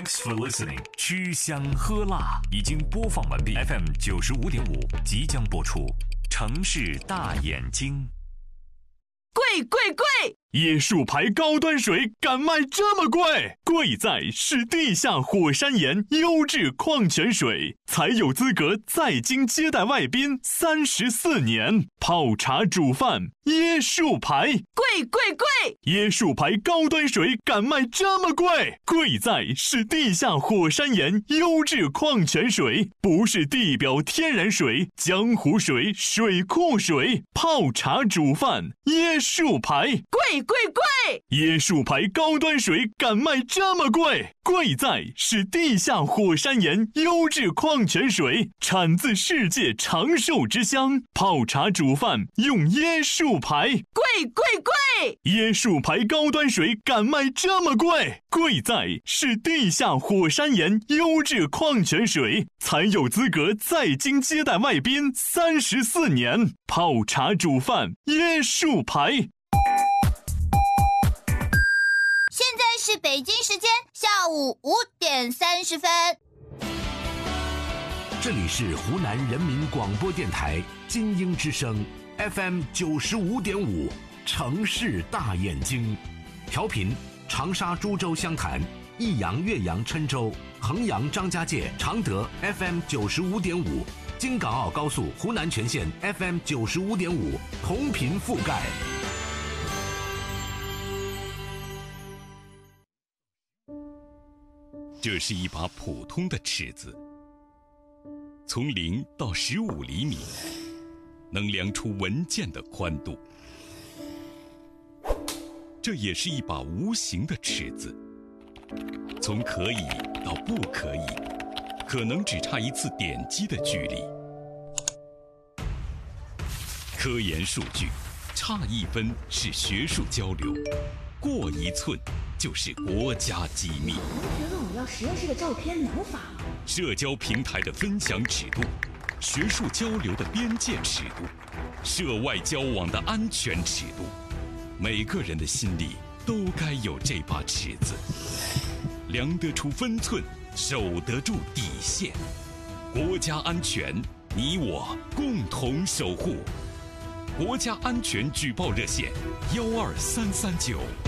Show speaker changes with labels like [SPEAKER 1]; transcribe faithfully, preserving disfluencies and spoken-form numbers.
[SPEAKER 1] Thanks for listening。吃香喝辣已经播放完毕 ，F M 九十五点五即将播出。城市大眼睛，
[SPEAKER 2] 贵贵贵！
[SPEAKER 3] 椰树牌高端水敢卖这么贵？贵在是地下火山岩优质矿泉水，才有资格在京接待外宾三十四年。泡茶煮饭，椰树牌，
[SPEAKER 2] 贵贵贵！
[SPEAKER 3] 椰树牌高端水敢卖这么贵？贵在是地下火山岩优质矿泉水，不是地表天然水、江湖水、水库水。泡茶煮饭，椰树牌，
[SPEAKER 2] 贵贵贵！
[SPEAKER 3] 椰树牌高端水敢卖这么贵？贵在是地下火山岩优质矿泉水，产自世界长寿之乡。泡茶煮饭用椰树牌，
[SPEAKER 2] 贵贵贵！
[SPEAKER 3] 椰树牌高端水敢卖这么贵？贵在是地下火山岩优质矿泉水，才有资格在京接待外宾三十四年。泡茶煮饭，椰树牌。
[SPEAKER 4] 现在是北京时间下午五点三十分。
[SPEAKER 5] 这里是湖南人民广播电台金鹰之声 F M 九十五点五，城市大眼睛，调频长沙、株洲、湘潭、益阳、岳阳、郴州、衡阳、张家界、常德 F M 九十五点五，京港澳高速湖南全线 F M 九十五点五，同频覆盖。
[SPEAKER 6] 这是一把普通的尺子，从零到十五厘米，能量出文件的宽度。这也是一把无形的尺子，从可以到不可以，可能只差一次点击的距离。科研数据，差一分是学术交流，过一寸就是国家机密。
[SPEAKER 7] 觉得我要实验室的照片难法吗？
[SPEAKER 6] 社交平台的分享尺度，学术交流的边界尺度，涉外交往的安全尺度，每个人的心里都该有这把尺子，量得出分寸，守得住底线。国家安全，你我共同守护。国家安全举报热线：幺二三三九